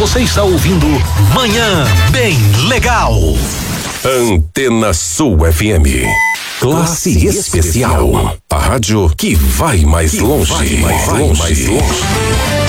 Você está ouvindo Manhã Bem Legal. Antena Sul FM. Classe especial. A rádio que vai mais longe.